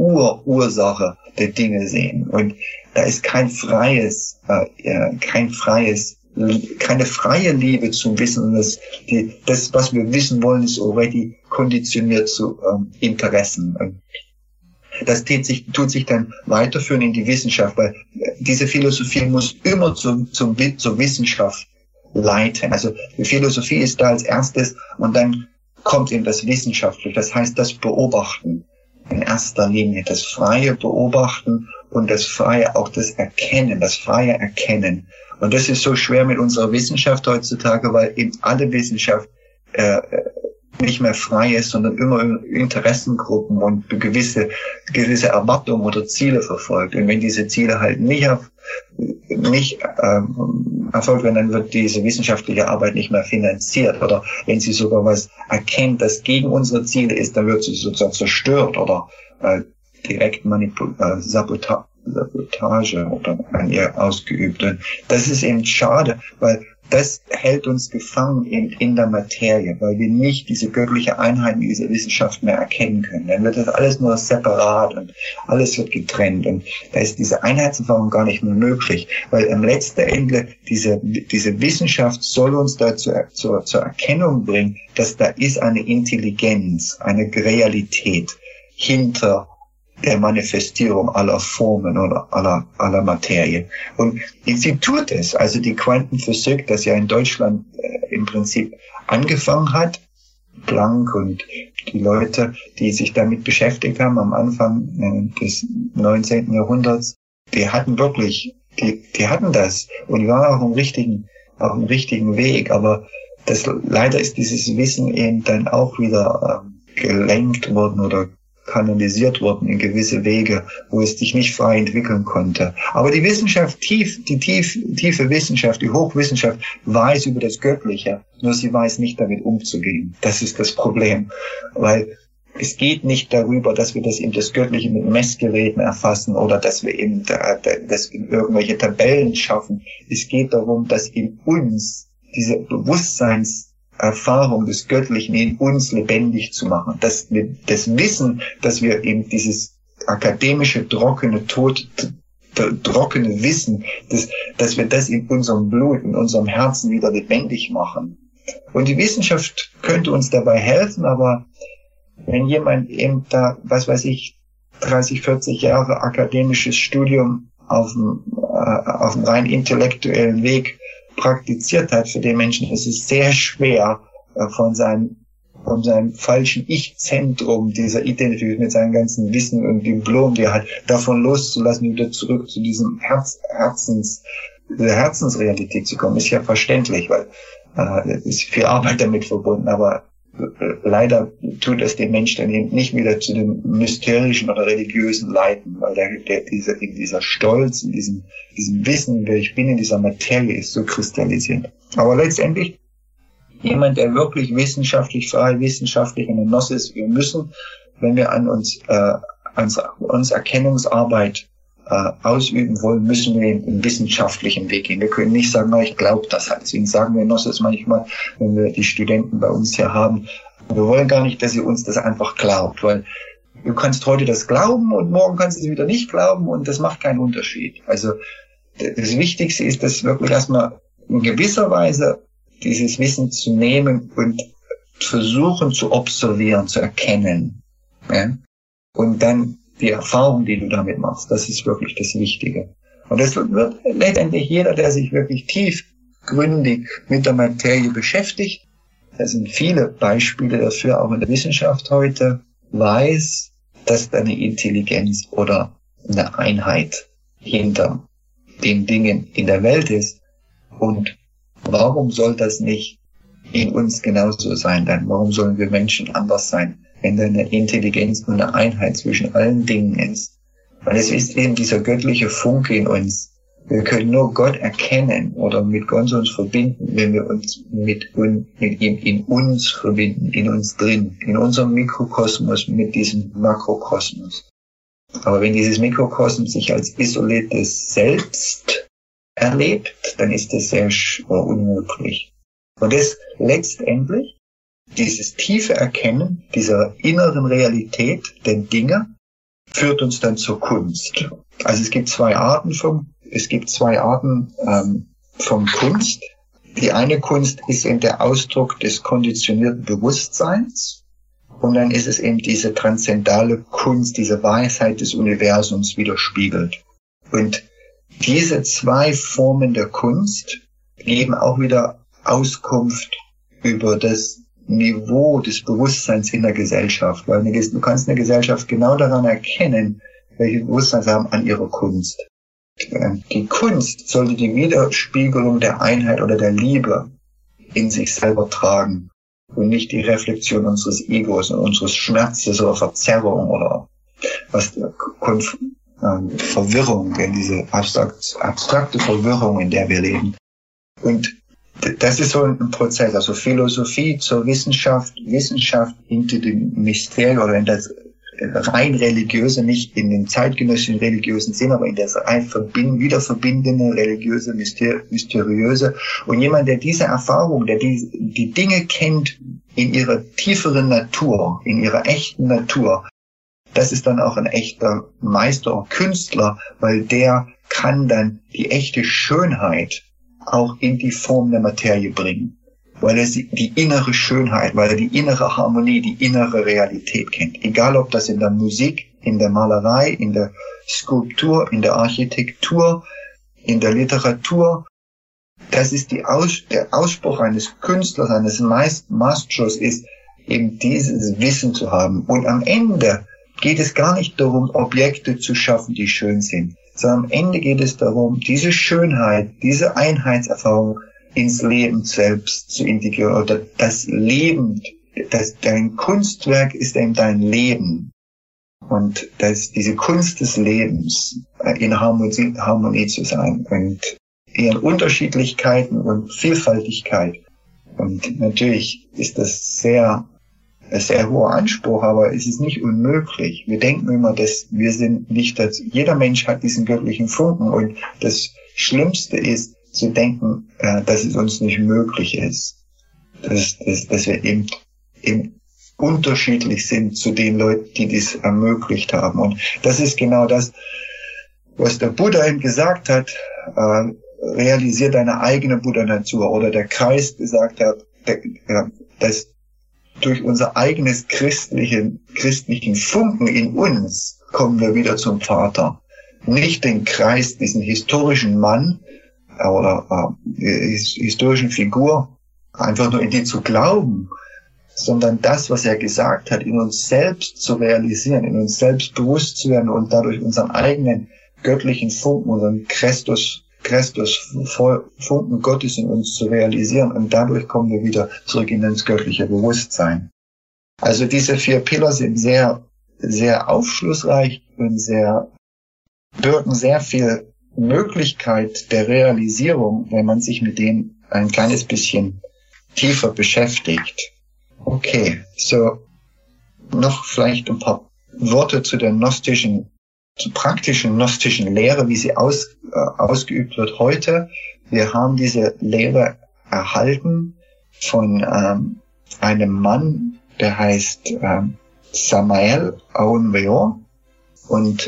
Ursache der Dinge sehen. Und da ist keine freie Liebe zum Wissen. Und das, was wir wissen wollen, ist already konditioniert zu Interessen. Und das tut sich dann weiterführen in die Wissenschaft, weil diese Philosophie muss immer zur Wissenschaft leiten. Also die Philosophie ist da als erstes und dann kommt eben das Wissenschaftliche. Das heißt, das Beobachten in erster Linie, das freie Beobachten und das freie, auch das Erkennen, das freie Erkennen. Und das ist so schwer mit unserer Wissenschaft heutzutage, weil eben alle Wissenschaft nicht mehr frei ist, sondern immer Interessengruppen und gewisse Erwartungen oder Ziele verfolgt. Und wenn diese Ziele halt nicht erfolgt werden, dann wird diese wissenschaftliche Arbeit nicht mehr finanziert. Oder wenn sie sogar was erkennt, das gegen unsere Ziele ist, dann wird sie sozusagen zerstört oder direkt Sabotage oder an ihr ausgeübt. Und das ist eben schade, weil das hält uns gefangen in der Materie, weil wir nicht diese göttliche Einheit in dieser Wissenschaft mehr erkennen können. Dann wird das alles nur separat und alles wird getrennt und da ist diese Einheitserfahrung gar nicht mehr möglich, weil am letzten Ende diese Wissenschaft soll uns da zur Erkennung bringen, dass da ist eine Intelligenz, eine Realität hinter der Manifestierung aller Formen oder aller Materie. Und sie tut es. Also die Quantenphysik, das ja in Deutschland im Prinzip angefangen hat, Planck und die Leute, die sich damit beschäftigt haben am Anfang des 19. Jahrhunderts, die hatten das und die waren auf dem richtigen Weg. Aber leider ist dieses Wissen eben dann auch wieder gelenkt worden oder kanalisiert worden in gewisse Wege, wo es sich nicht frei entwickeln konnte. Aber die Wissenschaft, die tiefe Wissenschaft, die Hochwissenschaft weiß über das Göttliche, nur sie weiß nicht damit umzugehen. Das ist das Problem, weil es geht nicht darüber, dass wir das Göttliche mit Messgeräten erfassen oder dass wir eben das in irgendwelche Tabellen schaffen. Es geht darum, dass in uns diese Bewusstseinserfahrung des Göttlichen in uns lebendig zu machen. Dass wir das Wissen, dass wir eben dieses akademische, trockene Wissen, dass wir das in unserem Blut, in unserem Herzen wieder lebendig machen. Und die Wissenschaft könnte uns dabei helfen, aber wenn jemand eben da, 30, 40 Jahre akademisches Studium auf dem rein intellektuellen Weg praktiziert hat, für den Menschen ist es sehr schwer, von seinem falschen Ich-Zentrum, dieser Identität mit seinem ganzen Wissen und Diplom, die er hat, davon loszulassen, wieder zurück zu diesem dieser Herzensrealität zu kommen. Ist ja verständlich, weil es ist viel Arbeit damit verbunden, aber leider tut es den Menschen dann eben nicht wieder zu dem mysterischen oder religiösen leiten, weil dieser Stolz, in diesem Wissen, wer ich bin, in dieser Materie ist so kristallisiert. Aber letztendlich, jemand, der wirklich frei wissenschaftlich in der Gnosis ist, wir müssen, wenn wir an uns Erkennungsarbeit ausüben wollen, müssen wir einen wissenschaftlichen Weg gehen. Wir können nicht sagen, ich glaube das halt. Deswegen sagen wir Gnosis manchmal, wenn wir die Studenten bei uns hier haben, wir wollen gar nicht, dass ihr uns das einfach glaubt, weil du kannst heute das glauben und morgen kannst du es wieder nicht glauben und das macht keinen Unterschied. Also das Wichtigste ist, dass wirklich erstmal in gewisser Weise dieses Wissen zu nehmen und versuchen zu observieren, zu erkennen. Ja? Und dann die Erfahrung, die du damit machst, das ist wirklich das Wichtige. Und das wird letztendlich jeder, der sich wirklich tiefgründig mit der Materie beschäftigt, da sind viele Beispiele dafür, auch in der Wissenschaft heute, weiß, dass da eine Intelligenz oder eine Einheit hinter den Dingen in der Welt ist. Und warum soll das nicht in uns genauso sein dann? Warum sollen wir Menschen anders sein, wenn da eine Intelligenz und eine Einheit zwischen allen Dingen ist? Weil es ist eben dieser göttliche Funke in uns. Wir können nur Gott erkennen oder mit Gott uns verbinden, wenn wir uns mit ihm in uns verbinden, in uns drin, in unserem Mikrokosmos mit diesem Makrokosmos. Aber wenn dieses Mikrokosmos sich als isoliertes Selbst erlebt, dann ist das sehr unmöglich. Und das letztendlich, dieses tiefe Erkennen dieser inneren Realität der Dinge, führt uns dann zur Kunst. Also es gibt zwei Arten von Kunst. Die eine Kunst ist eben der Ausdruck des konditionierten Bewusstseins. Und dann ist es eben diese transzendale Kunst, diese Weisheit des Universums widerspiegelt. Und diese zwei Formen der Kunst geben auch wieder Auskunft über das Niveau des Bewusstseins in der Gesellschaft. Weil du kannst eine Gesellschaft genau daran erkennen, welches Bewusstsein sie haben an ihrer Kunst. Die Kunst sollte die Widerspiegelung der Einheit oder der Liebe in sich selber tragen und nicht die Reflexion unseres Egos und unseres Schmerzes oder Verzerrung oder Verwirrung, in diese abstrakte Verwirrung, in der wir leben. Und das ist so ein Prozess, also Philosophie zur Wissenschaft, Wissenschaft hinter dem Mysterium oder in das rein religiöse, nicht in den zeitgenössischen religiösen Sinn, aber in das rein wiederverbindende, religiöse, mysteriöse. Und jemand, der diese Erfahrung, der die Dinge kennt in ihrer tieferen Natur, in ihrer echten Natur, das ist dann auch ein echter Meister und Künstler, weil der kann dann die echte Schönheit auch in die Form der Materie bringen. Weil er die innere Schönheit, weil er die innere Harmonie, die innere Realität kennt. Egal ob das in der Musik, in der Malerei, in der Skulptur, in der Architektur, in der Literatur. Das ist der Ausspruch eines Künstlers, eines Maestros ist, eben dieses Wissen zu haben. Und am Ende geht es gar nicht darum, Objekte zu schaffen, die schön sind, sondern am Ende geht es darum, diese Schönheit, diese Einheitserfahrung ins Leben selbst zu integrieren, oder das Leben, dein Kunstwerk ist eben dein Leben. Und diese Kunst des Lebens, in Harmonie zu sein und ihren Unterschiedlichkeiten und Vielfaltigkeit. Und natürlich ist das ein sehr hoher Anspruch, aber es ist nicht unmöglich. Wir denken immer, dass wir sind nicht, dass jeder Mensch hat diesen göttlichen Funken, und das Schlimmste ist, zu denken, dass es uns nicht möglich ist. Dass wir eben unterschiedlich sind zu den Leuten, die dies ermöglicht haben. Und das ist genau das, was der Buddha eben gesagt hat, realisier deine eigene Buddha-Natur. Oder der Christ gesagt hat, dass durch unser eigenes christlichen Funken in uns kommen wir wieder zum Vater. Nicht den Christ, diesen historischen Mann, oder historischen Figur, einfach nur in die zu glauben, sondern das, was er gesagt hat, in uns selbst zu realisieren, in uns selbst bewusst zu werden und dadurch unseren eigenen göttlichen Funken, unseren Christus Funken Gottes in uns zu realisieren, und dadurch kommen wir wieder zurück in das göttliche Bewusstsein. Also diese 4 Pillar sind sehr, sehr aufschlussreich und birgen sehr viel Möglichkeit der Realisierung, wenn man sich mit denen ein kleines bisschen tiefer beschäftigt. Okay, so noch vielleicht ein paar Worte zur praktischen gnostischen Lehre, wie sie ausgeübt wird heute. Wir haben diese Lehre erhalten von einem Mann, der heißt Samael Aun Weor und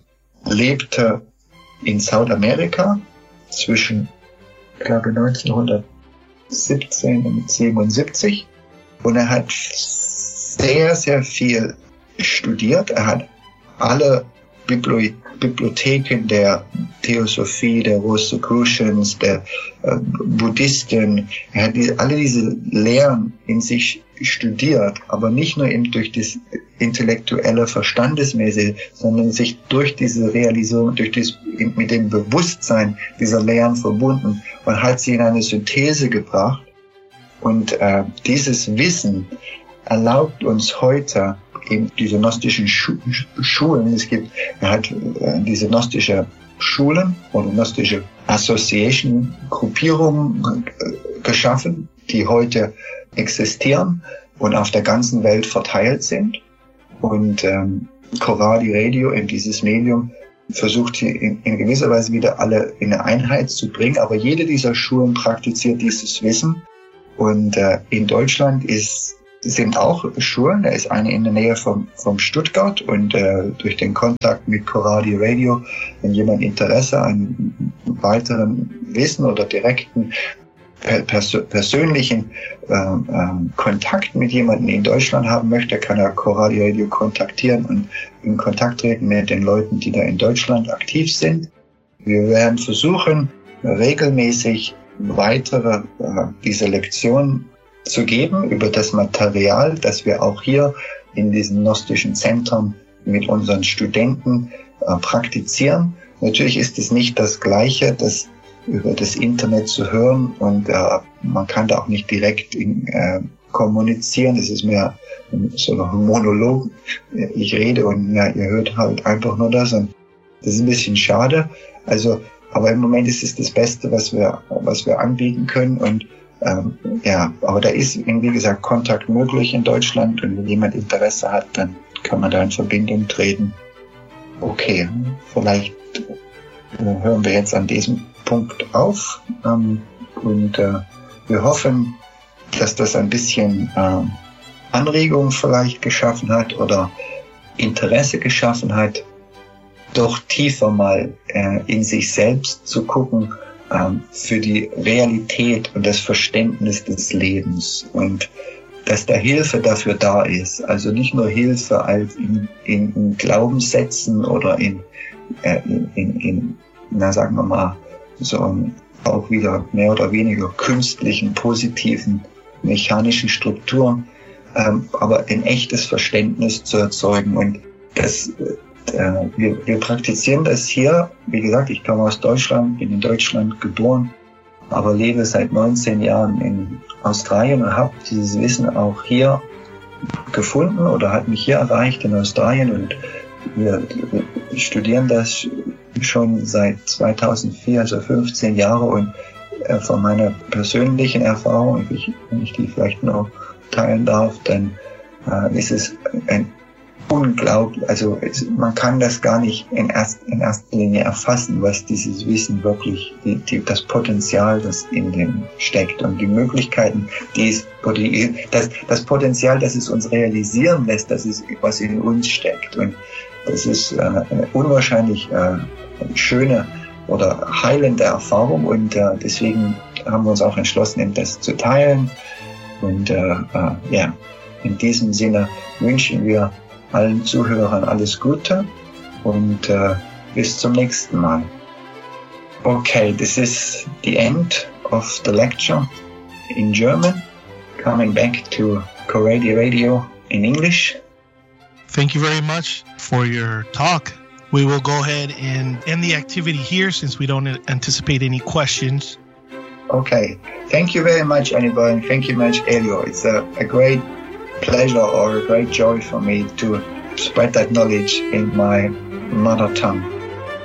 lebte in Südamerika zwischen, ich glaube, 1917 und 77. Und er hat sehr, sehr viel studiert. Er hat alle Bibliotheken der Theosophie, der Rosicrucians, der Buddhisten, er hat alle diese Lehren in sich studiert, aber nicht nur eben durch das intellektuelle, verstandesmäßige, sondern sich durch diese Realisierung, mit dem Bewusstsein dieser Lehren verbunden und hat sie in eine Synthese gebracht. Und dieses Wissen erlaubt uns heute eben diese gnostischen Schulen. Er hat diese gnostische Schulen oder gnostische Association, Gruppierungen geschaffen, die heute existieren und auf der ganzen Welt verteilt sind. Und Coradi Radio, in dieses Medium, versucht sie in gewisser Weise wieder alle in eine Einheit zu bringen. Aber jede dieser Schulen praktiziert dieses Wissen. Und in Deutschland ist sind auch Schulen. Da ist eine in der Nähe vom Stuttgart und durch den Kontakt mit Coradio Radio, wenn jemand Interesse an weiteren Wissen oder direkten persönlichen Kontakt mit jemandem in Deutschland haben möchte, kann er Coradio Radio kontaktieren und in Kontakt treten mit den Leuten, die da in Deutschland aktiv sind. Wir werden versuchen, regelmäßig weitere diese Lektionen zu geben über das Material, das wir auch hier in diesen gnostischen Zentren mit unseren Studenten praktizieren. Natürlich ist es nicht das Gleiche, das über das Internet zu hören und man kann da auch nicht direkt kommunizieren. Es ist mehr so ein Monolog. Ich rede und ihr hört halt einfach nur das und das ist ein bisschen schade. Also, aber im Moment ist es das Beste, was wir anbieten können und aber da ist, wie gesagt, Kontakt möglich in Deutschland und wenn jemand Interesse hat, dann kann man da in Verbindung treten. Okay, vielleicht hören wir jetzt an diesem Punkt auf und wir hoffen, dass das ein bisschen Anregung vielleicht geschaffen hat oder Interesse geschaffen hat, doch tiefer mal in sich selbst zu gucken, für die Realität und das Verständnis des Lebens und dass da Hilfe dafür da ist. Also nicht nur Hilfe als in Glaubenssätzen oder sagen wir mal, so auch wieder mehr oder weniger künstlichen, positiven, mechanischen Strukturen, aber ein echtes Verständnis zu erzeugen. Und das wir praktizieren das hier. Wie gesagt, ich komme aus Deutschland, bin in Deutschland geboren, aber lebe seit 19 Jahren in Australien und habe dieses Wissen auch hier gefunden oder hat mich hier erreicht in Australien und wir studieren das schon seit 2004, also 15 Jahre und von meiner persönlichen Erfahrung, wenn ich die vielleicht noch teilen darf, dann ist es ein unglaublich, also man kann das gar nicht in erster Linie erfassen, was dieses Wissen wirklich, das Potenzial, das in dem steckt und die Möglichkeiten, das Potenzial, das es uns realisieren lässt, das ist, was in uns steckt und das ist eine unwahrscheinlich schöne oder heilende Erfahrung und deswegen haben wir uns auch entschlossen, das zu teilen und in diesem Sinne wünschen wir allen Zuhörern alles Gute und bis zum nächsten Mal. Okay, this is the end of the lecture in German. Coming back to Coradio Radio in English. Thank you very much for your talk. We will go ahead and end the activity here since we don't anticipate any questions. Okay, thank you very much, Anibal, and thank you much, Elio. It's a great pleasure or a great joy for me to spread that knowledge in my mother tongue.